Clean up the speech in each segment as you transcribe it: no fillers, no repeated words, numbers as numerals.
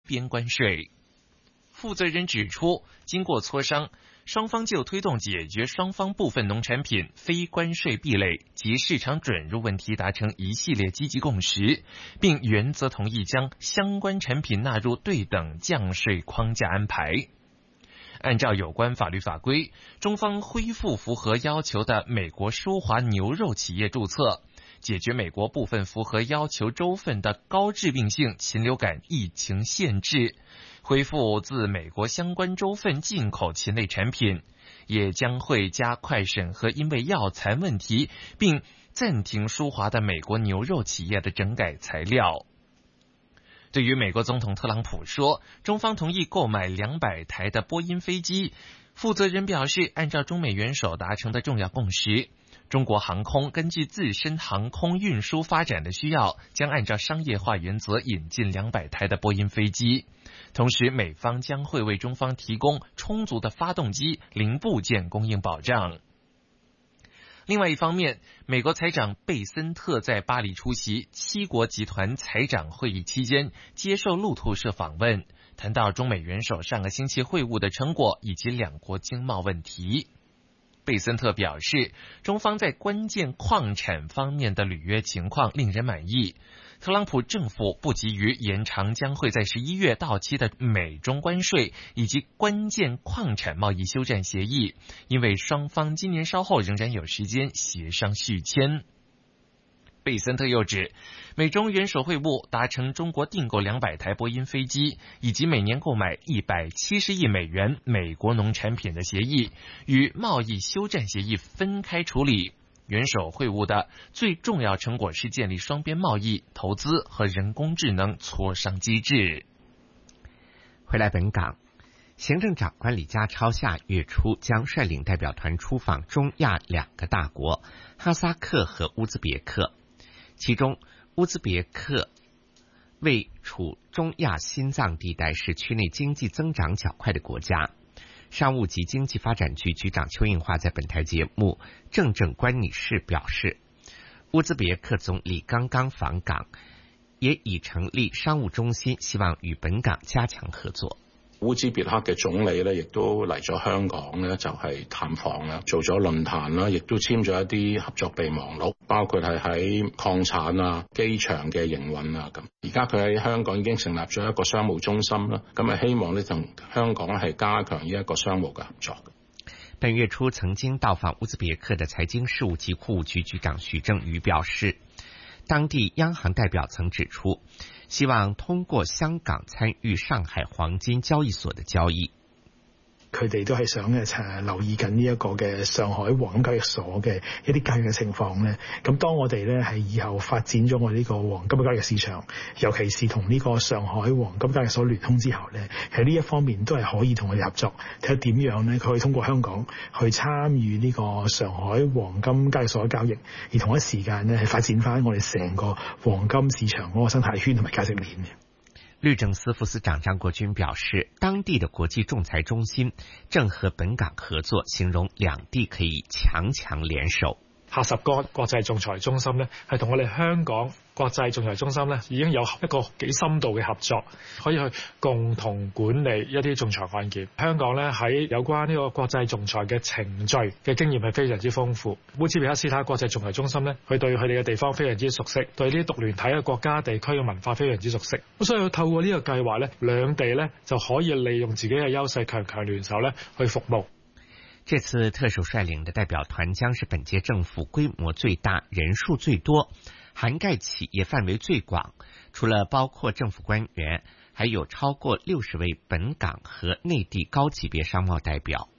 边关税。负责人指出，经过磋商，双方就推动解决双方部分农产品非关税壁垒及市场准入问题达成一系列积极共识，并原则同意将相关产品纳入对等降税框架安排。按照有关法律法规，中方恢复符合要求的美国舒华牛肉企业注册，解决美国部分符合要求州份的高致病性禽流感疫情限制，恢复自美国相关州份进口禽类产品，也将会加快审核因为药残问题并暂停舒华的美国牛肉企业的整改材料。对于美国总统特朗普说，中方同意购买200台的波音飞机，负责人表示，按照中美元首达成的重要共识，中国航空根据自身航空运输发展的需要，将按照商业化原则引进200台的波音飞机。同时，美方将会为中方提供充足的发动机零部件供应保障。另外一方面，美国财长贝森特在巴黎出席7国集团财长会议期间接受路透社访问，谈到中美元首上个星期会晤的成果以及两国经贸问题。贝森特表示，中方在关键矿产方面的履约情况令人满意。特朗普政府不急于延长将会在11月到期的美中关税以及关键矿产贸易休战协议，因为双方今年稍后仍然有时间协商续签。贝森特又指，美中元首会晤达成中国订购200台波音飞机以及每年购买170亿美元美国农产品的协议，与贸易休战协议分开处理。元首会晤的最重要成果是建立双边贸易、投资和人工智能磋商机制。 回来本港，行政长官李家超下月初将率领代表团出访中亚2个大国哈萨克和乌兹别克，其中乌兹别克位处中亚心脏地带，是区内经济增长较快的国家。商务及经济发展局局长邱应华在本台节目《正正观你事》表示，乌兹别克总理刚刚访港，也已成立商务中心，希望与本港加强合作。 烏茲別克嘅總理咧，亦都嚟咗香港咧，就係探訪啦，做咗論壇啦，亦都簽咗一啲合作備忘錄，包括係喺礦產啊、機場嘅營運啊咁。而家佢喺香港已經成立咗一個商務中心啦，咁啊希望咧同香港係加強呢一個商務嘅合作。 本月初曾經到訪烏茲別克的財經事務及庫務局局長許正宇表示，當地央行代表曾指出，希望通過香港參與上海黃金交易所的交易。 佢哋都係想留意緊呢一個嘅上海黃金交易所嘅一啲交易嘅情況咧。咁當我哋咧係以後發展咗我哋呢個黃金交易市場，尤其是同呢個上海黃金交易所聯通之後咧，喺呢一方面都係可以同佢哋合作，睇下點樣咧佢可以通過香港去參與呢個上海黃金交易所嘅交易，而同一時間咧係發展翻我哋成個黃金市場嗰個生態圈同埋價值鏈嘅。 律政司副司長張國軍表示，當地的國際仲裁中心正和本港合作，形容兩地可以強強聯手。 喀什干國際仲裁中心呢，係同我哋香港國際仲裁中心呢已經有一個幾深度嘅合作，可以去共同管理一啲仲裁案件。香港呢喺有關呢個國際仲裁嘅程序嘅經驗係非常之豐富。烏茲別克斯坦國際仲裁中心呢，佢對佢哋嘅地方非常之熟悉，對呢啲獨聯體嘅國家地區嘅文化非常之熟悉。咁所以透過呢個計劃呢，兩地呢就可以利用自己嘅優勢，強強聯手呢去服務。 這次特首率領的代表團將是本屆政府規模最大、人數最多、涵蓋企業範圍最廣，除了包括政府官員，還有超過60位本港和內地高級別商貿代表。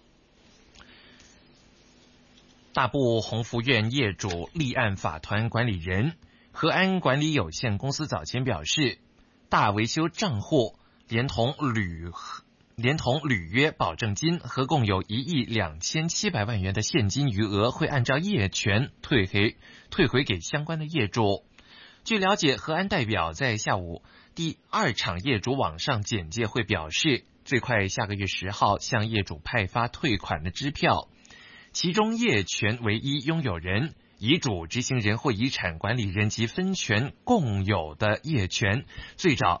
大埔鴻福苑業主立案法團管理人和安管理有限公司早前表示，大維修賬戶連同履約保證金合共有1億2700萬元的現金餘額，會按照業權退回給相關的業主。據了解，和安代表在下午第2場業主網上簡介會表示，最快下個月10號向業主派發退款的支票，其中業權唯一擁有人、遺囑執行人或遺產管理人及分權共有的業權，最早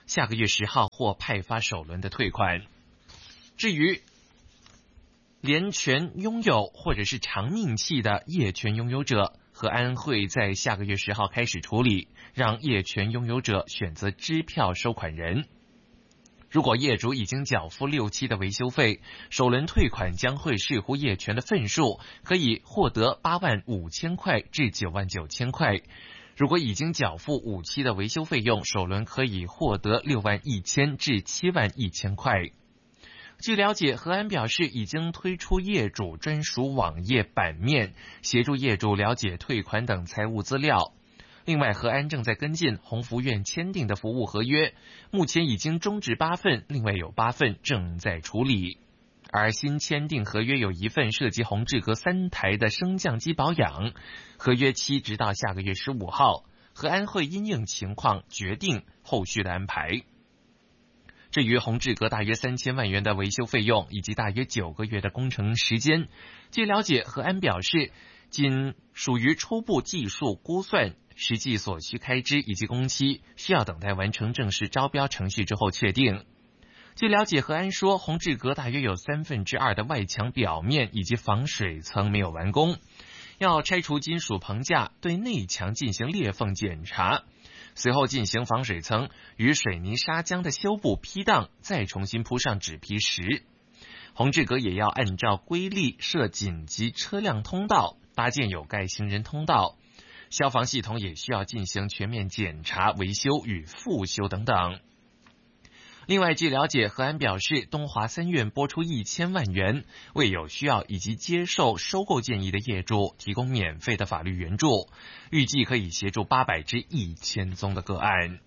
下个月10号或派发首轮的退款。至于连权拥有或者是长命期的业权拥有者，核安会在下个月10号开始处理，让业权拥有者选择支票收款人。如果业主已经缴付6期的维修费，首轮退款将会视乎业权的份数，可以获得85000块至99000块。如果已经缴付5期的维修费用，首轮可以获得61000至71000块。据了解，核安表示已经推出业主专属网页版面，协助业主了解退款等财务资料。另外，核安正在跟进宏福院签订的服务合约，目前已经终止8份，另外有8份正在处理。而新签订合约有1份涉及宏志阁3台的升降机保养，合约期直到下个月15号，核安会因应情况决定后续的安排。至于宏志阁大约3000万元的维修费用以及大约9个月的工程时间，据了解，核安表示仅属于初步技术估算，实际所需开支以及工期需要等待完成正式招标程序之后确定。据了解，核安说，宏志阁大约有2/3的外墙表面以及防水层没有完工，要拆除金属棚架，对内墙进行裂缝检查，随后进行防水层与水泥砂浆的修补批荡，再重新铺上纸皮石。宏志阁也要按照规例设紧急车辆通道，搭建有盖行人通道，消防系统也需要进行全面检查、维修与复修等等。另外，据了解，核安表示，东华3院拨出1000万元，为有需要以及接受收购建议的业主提供免费的法律援助，预计可以协助800至1000宗的个案。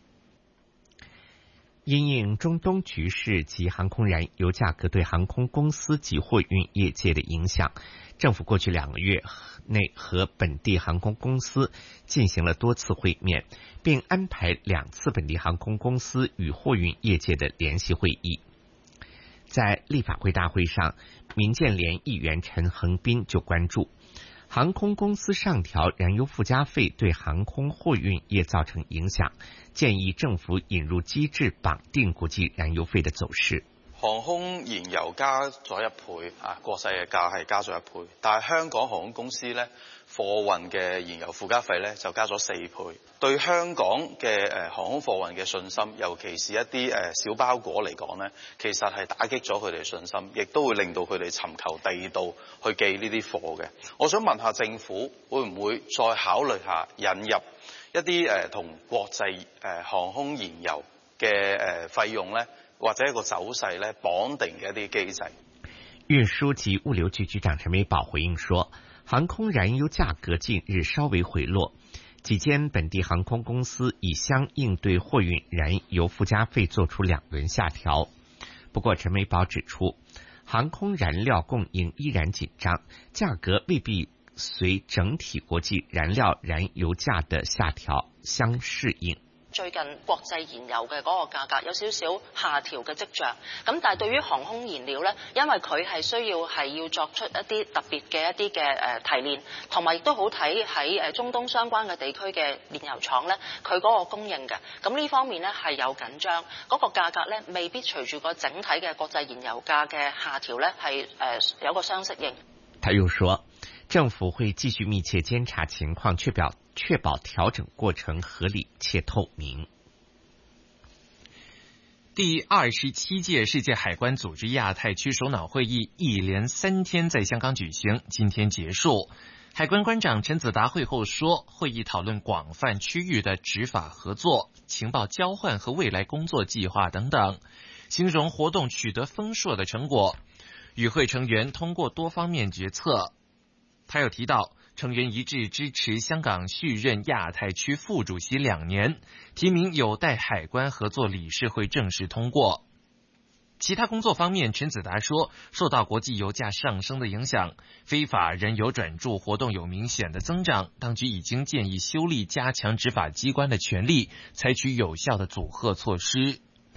因应中东局势及航空燃油价格对航空公司及货运业界的影响，政府过去2个月内和本地航空公司进行了多次会面，并安排2次本地航空公司与货运业界的联席会议。在立法会大会上，民建联议员陈恒斌就关注航空公司上调燃油附加费对航空货运业造成影响，建议政府引入機制綁定國際燃油費的走勢。 航空燃油加咗1倍啊，國際嘅價係加咗1倍，但係香港航空公司呢，貨運嘅燃油附加費呢就加咗4倍。對香港嘅航空貨運嘅信心，尤其是一啲小包裹嚟講呢，其實係打擊咗佢哋信心，亦都會令到佢哋尋求第二度去寄呢啲貨嘅。我想問下政府會唔會再考慮下引入一啲同國際航空燃油嘅費用呢，或者一個走勢呢綁定嘅一啲機制？ 運輸及物流局局長陳美寶回應說，航空燃油價格近日稍微回落，幾間本地航空公司已相應對貨運燃油附加費做出2輪下調。不過陳美寶指出，航空燃料供應依然緊張，價格未必隨整體國際燃料燃油價的下調相適應。 最近國際燃油嘅嗰個價格有少少下調嘅跡象，咁但係對於航空燃料呢，因為佢係需要作出一啲特別嘅一啲嘅提煉，同埋亦都好睇喺中東相關嘅地區嘅煉油廠呢，佢嗰個供應嘅，咁呢方面呢係有緊張，嗰個價格呢未必隨住個整體嘅國際燃油價嘅下調呢係有個相適應。 他又說，政府會繼續密切監察情況，確保調整過程合理且透明。 第27屆世界海關組織亞太區首腦會議一連3天在香港舉行，今天結束。海關關長陳子達會後說，會議討論廣泛區域的執法合作、情報交換和未來工作計劃等等，形容活動取得豐碩的成果。與會成員通過多方面決策。他又提到，成員一致支持香港續任亞太區副主席2年，提名有待海關合作理事會正式通過。其他工作方面，陳子達說，受到國際油價上升的影響，非法燃油轉注活動有明顯的增長，當局已經建議修例加強執法機關的權力，採取有效的阻嚇措施。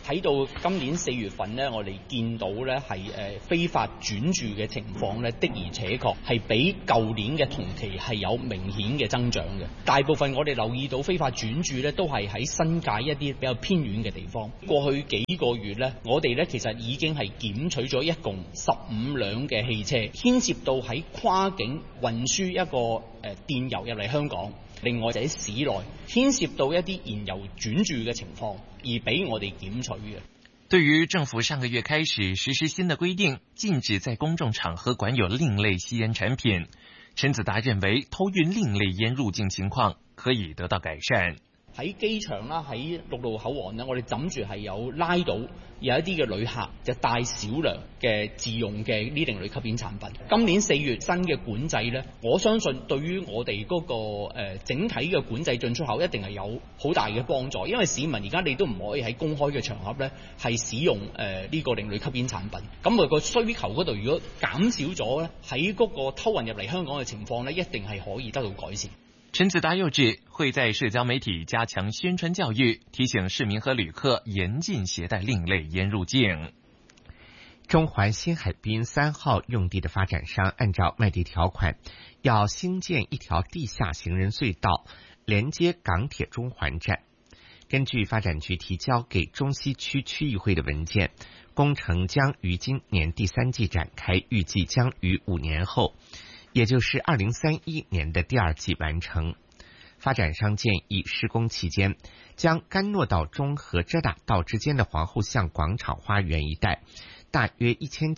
睇到今年4月份呢，我哋見到呢係非法轉住嘅情況呢，的而且確係比舊年嘅同期係有明顯嘅增長嘅。大部分我哋留意到非法轉住呢，都係喺新界一啲比較偏遠嘅地方。過去幾個月呢，我哋呢其實已經係檢取咗一共15輛嘅汽車，牽涉到喺跨境運輸一個電油入嚟香港。另外就喺市內牽涉到一啲燃油轉注嘅情況，而俾我哋檢取嘅。 對於政府上個月開始實施新的規定，禁止在公眾場合管有另類吸煙產品，陳子達認為偷運另類煙入境情況可以得到改善。 喺機場啦，喺陸路口岸呢，我哋枕住係有拉到有一啲嘅旅客就帶少量嘅自用嘅呢另類吸煙產品。今年4月新嘅管制呢，我相信對於我哋嗰個整體嘅管制進出口一定係有好大嘅幫助，因為市民而家你都唔可以喺公開嘅場合呢係使用呢個另類吸煙產品。咁個需求嗰度如果減少咗呢，喺嗰個偷運入嚟香港嘅情況呢，一定係可以得到改善。 陳子達又指，會在社交媒體加強宣傳教育，提醒市民和旅客嚴禁攜帶另類煙入境。 中環新海濱3號用地的發展商按照賣地條款，要興建一條地下行人隧道，連接港鐵中環站。根據發展局提交給中西區區議會的文件，工程將於今年第3季展開，預計將於5年後，也就是2031年的第2季完成。發展商建議施工期間，將甘諾道中和遮打道之間的皇后巷廣場花園一帶，大約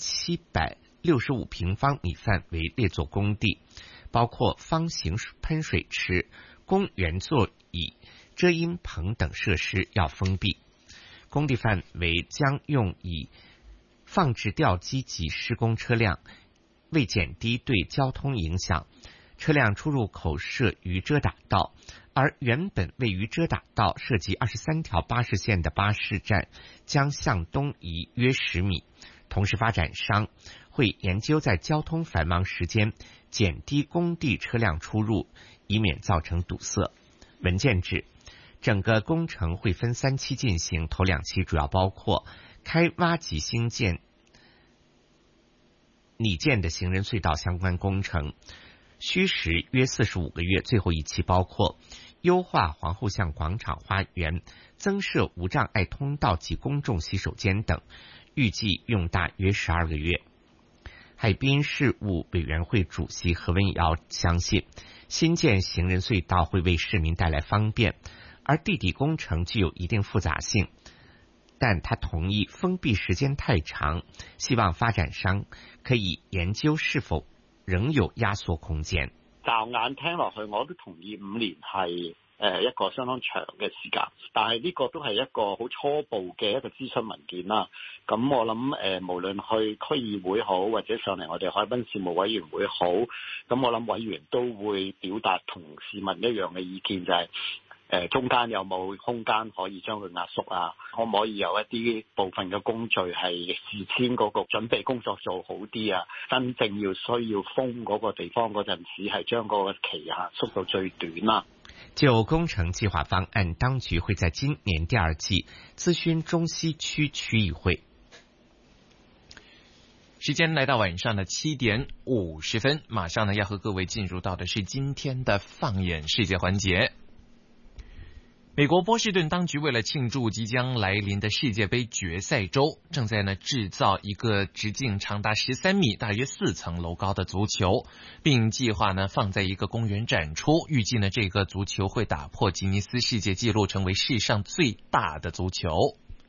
1765平方米範圍列作工地，包括方形噴水池、公園座椅、遮陰棚等設施要封閉。工地範圍將用以放置吊機及施工車輛。為減低對交通影響，車輛出入口設於遮打道，而原本位於遮打道涉及23條巴士線的巴士站將向東移約10米。同時，發展商會研究在交通繁忙時間減低工地車輛出入，以免造成堵塞。文件指，整個工程會分3期進行，頭2期主要包括開挖及興建擬建的行人隧道相關工程，需時約45個月。最後1期包括優化皇后巷廣場花園、增設無障礙通道及公眾洗手間等，預計用大約12個月。海濱事務委員會主席何文堯相信，新建行人隧道會為市民帶來方便，而地底工程具有一定複雜性。但他同意封閉時間太長，希望發展商可以研究是否仍有壓縮空間。 驟眼聽落去，我都同意5年係一個相當長嘅時間，但係呢個都係一個好初步嘅一個諮詢文件啦。咁我諗無論去區議會好，或者上嚟我哋海濱事務委員會好，咁我諗委員都會表達同市民一樣嘅意見，就係中間有冇空間可以將佢壓縮啊？可唔可以有一啲部分嘅工序係事先嗰個準備工作做好啲啊？真正需要封嗰個地方嗰陣時，係將嗰個期限縮到最短啦。 就工程計劃方案，當局會在今年第2季諮詢中西區區議會。 時間來到晚上的7點50分，馬上呢要和各位進入到的是今天的放眼世界環節。美國波士頓當局為了慶祝即將來臨的世界杯決賽周，正在呢製造一個直徑長達13米、大約4層樓高的足球，並計劃呢放在一個公園展出。預計呢這個足球會打破吉尼斯世界紀錄，成為世上最大的足球。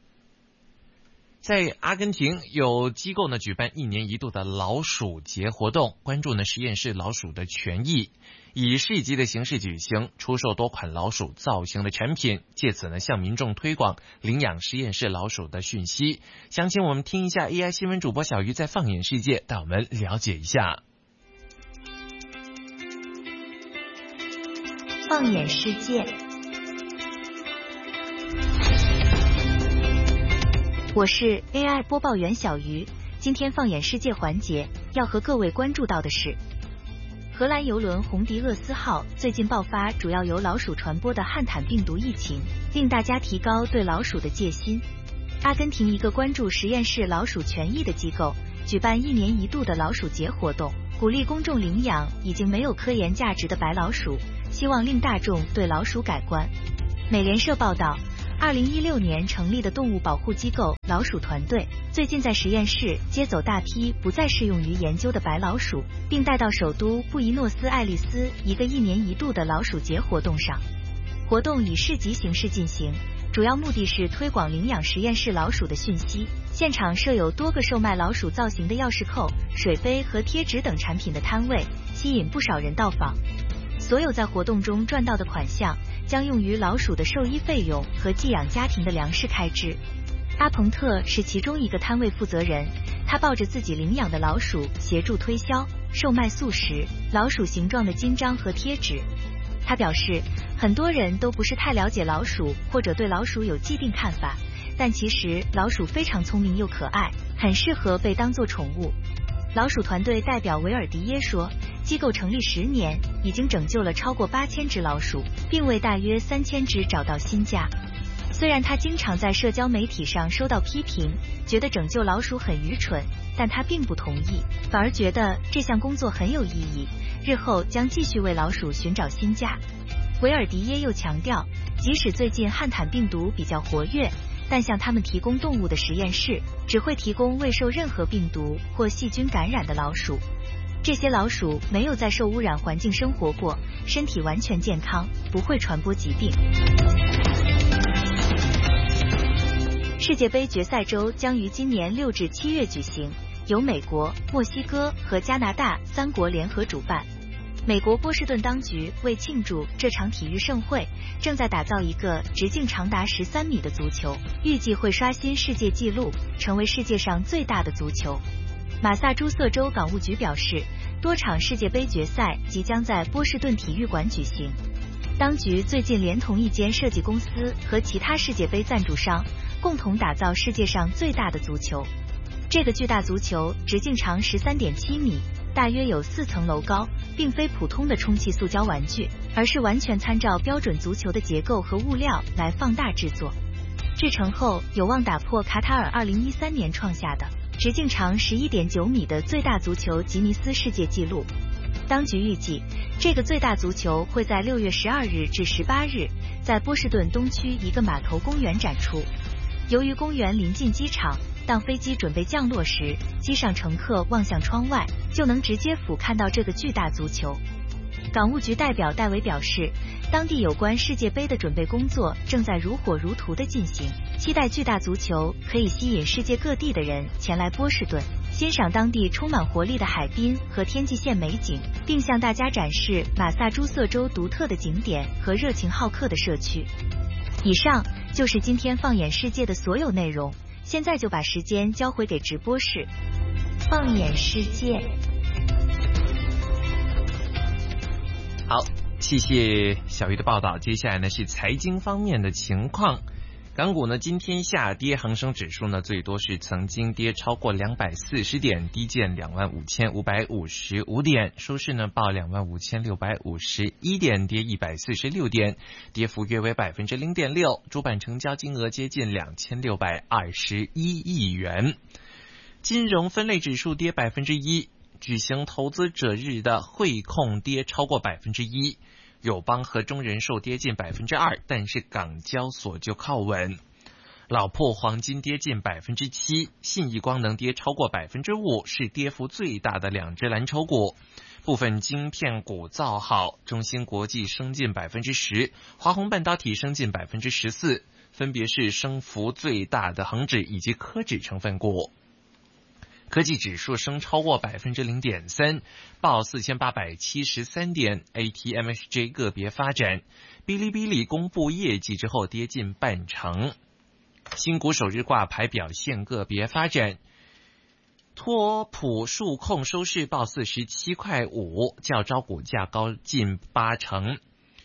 在阿根廷，有機構呢舉辦1年1度的老鼠節活動，關注呢實驗室老鼠的權益，以市集的形式舉行，出售多款老鼠造型的產品，借此呢向民眾推廣領養實驗室老鼠的訊息。詳情我們聽一下 AI 新聞主播小魚在放眼世界帶我們了解一下。 放眼世界，我是 AI 播報員小魚。今天放眼世界環節要和各位關注到的是，荷蘭郵輪紅迪厄斯號最近爆發主要由老鼠傳播的漢坦病毒疫情，令大家提高對老鼠的戒心。 阿根廷一个关注实验室老鼠权益的机构举办1年1度的老鼠节活动，鼓励公众领养已经没有科研价值的白老鼠，希望令大众对老鼠改观。美联社报道，2016年成立的动物保护机构老鼠团队最近在实验室接走大批不再适用于研究的白老鼠，并带到首都布宜诺斯艾利斯一个1年1度的老鼠节活动上。活动以市集形式进行，主要目的是推广领养实验室老鼠的讯息。现场设有多个售卖老鼠造型的钥匙扣、水杯和贴纸等产品的摊位，吸引不少人到访。所有在活动中赚到的款项将用于老鼠的兽医费用和寄养家庭的粮食开支。阿彭特是其中一个摊位负责人，他抱着自己领养的老鼠协助推销、售卖素食、老鼠形状的金章和贴纸。他表示，很多人都不是太了解老鼠，或者对老鼠有既定看法，但其实老鼠非常聪明又可爱，很适合被当作宠物。老鼠团队代表维尔迪耶说，机构成立10年，已经拯救了超过8000只老鼠，并为大约3000只找到新家。虽然他经常在社交媒体上收到批评，觉得拯救老鼠很愚蠢，但他并不同意，反而觉得这项工作很有意义，日后将继续为老鼠寻找新家。维尔迪耶又强调，即使最近汉坦病毒比较活跃，但向他们提供动物的实验室只会提供未受任何病毒或细菌感染的老鼠。这些老鼠没有在受污染环境生活过，身体完全健康，不会传播疾病。世界杯决赛周将于今年6至7月举行，由美国、墨西哥和加拿大3国联合主办。美国波士顿当局为庆祝这场体育盛会，正在打造一个直径长达13米的足球，预计会刷新世界纪录，成为世界上最大的足球。马萨诸塞州港务局表示，多场世界杯决赛即将在波士顿体育馆举行。当局最近连同一间设计公司和其他世界杯赞助商，共同打造世界上最大的足球。这个巨大足球直径长13.7米，大约有4层楼高，并非普通的充气塑胶玩具，而是完全参照标准足球的结构和物料来放大制作。制成后有望打破卡塔尔2013年创下的直径长11.9米的最大足球吉尼斯世界纪录。当局预计，这个最大足球会在6月12日至18日在波士顿东区一个码头公园展出。由于公园临近机场，当飞机准备降落时，机上乘客望向窗外，就能直接俯瞰到这个巨大足球。港务局代表戴维表示，当地有关世界杯的准备工作正在如火如荼地进行，期待巨大足球可以吸引世界各地的人前来波士顿，欣赏当地充满活力的海滨和天际线美景，并向大家展示马萨诸塞州独特的景点和热情好客的社区。以上就是今天放眼世界的所有内容，现在就把时间交回给直播室。放眼世界。 好，谢谢小鱼的报道。接下来呢是财经方面的情况。港股呢今天下跌，恒生指数呢最多是曾经跌超过240点，低见25,555点，收市呢报25,651点，跌146点，跌幅约为 0.6%， 主板成交金额接近2621亿元。金融分类指数跌 1%， 举行投资者日的汇控跌超过 1%，友邦和中人寿跌近 2%， 但是港交所就靠稳。老粕黄金跌近 7%， 信义光能跌超过 5%， 是跌幅最大的两只蓝筹股。部分晶片股造好，中芯国际升近 10%， 华虹半导体升近 14%， 分别是升幅最大的恒指以及科指成分股。科技指数升超过 0.3%， 报4873点。 ATMXJ 个别发展，哔哩哔哩公布业绩之后跌近半成。新股首日挂牌表现个别发展，托普数控收市报47.5块，较招股价高近80%。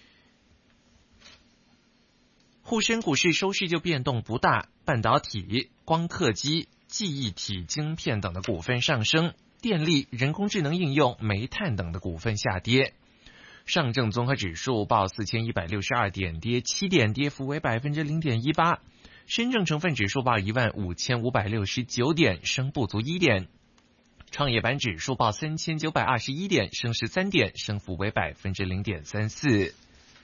沪深股市收市就变动不大，半导体、光刻机、记忆体晶片等的股份上升，电力、人工智能应用、煤炭等的股份下跌。上证综合指数报4162点，跌7点，跌幅为 0.18%。 深证成分指数报15569点，升不足1点。创业板指数报3921点，升13点，升幅为0.34%。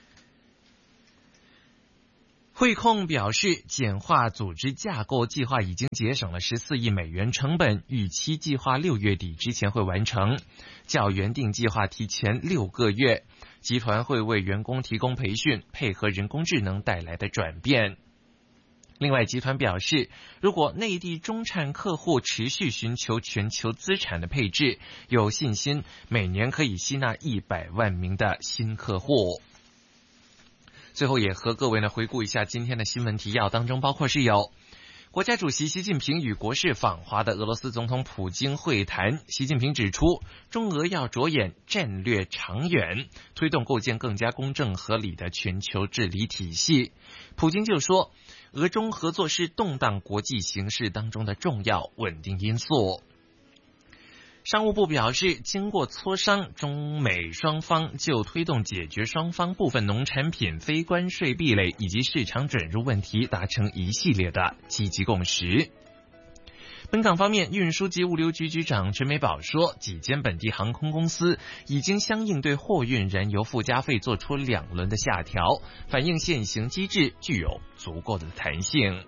汇控表示，简化组织架构计划已经节省了14亿美元成本，预期计划6月底之前会完成，较原定计划提前6个月。集团会为员工提供培训，配合人工智能带来的转变。另外，集团表示，如果内地中产客户持续寻求全球资产的配置，有信心每年可以吸纳100万名的新客户。最后也和各位回顾一下今天的新闻提要，当中包括是有国家主席习近平与国事访华的俄罗斯总统普京会谈。习近平指出，中俄要着眼战略长远，推动构建更加公正合理的全球治理体系。普京就说，俄中合作是动荡国际形势当中的重要稳定因素。商务部表示，经过磋商，中美双方就推动解决双方部分农产品非关税壁垒以及市场准入问题达成一系列的积极共识。本港方面，运输及物流局局长陈美宝说，几间本地航空公司已经相应对货运燃油附加费做出2轮的下调，反映现行机制具有足够的弹性。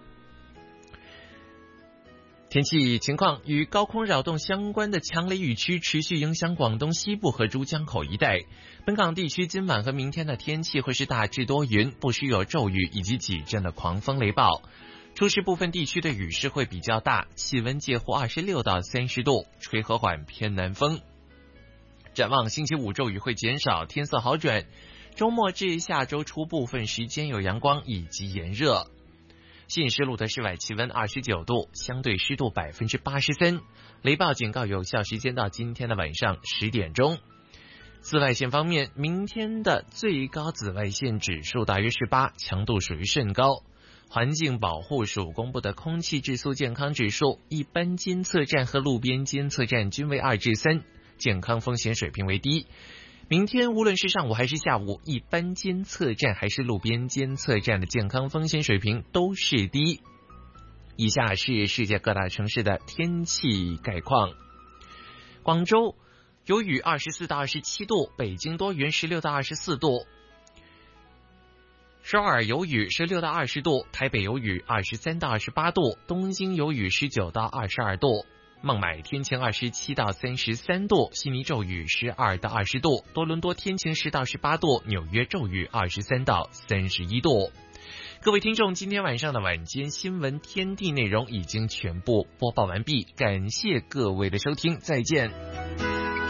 天气情况，与高空扰动相关的强雷雨区持续影响广东西部和珠江口一带。本港地区今晚和明天的天气会是大致多云，不时有骤雨以及几阵的狂风雷暴。初时部分地区的雨势会比较大，气温介乎26到30度，吹和缓偏南风。展望星期五骤雨会减少，天色好转。周末至下周初部分时间有阳光以及炎热。信实路的室外气温29度，相对湿度83%，雷暴警告有效时间到今天的晚上10点钟。紫外线方面，明天的最高紫外线指数大约是8，强度属于甚高。环境保护署公布的空气质素健康指数，一般监测站和路边监测站均为2至3，健康风险水平为低。明天无论是上午还是下午，一般监测站还是路边监测站的健康风险水平都是低。以下是世界各大城市的天气概况。广州有雨24到27度，北京多云16到24度，首尔有雨16到20度，台北有雨23到28度，东京有雨19到22度，孟买天晴27到33度，悉尼骤雨12到20度，多伦多天晴10到18度，纽约骤雨23到31度。各位听众，今天晚上的晚间新闻天地内容已经全部播报完毕，感谢各位的收听，再见。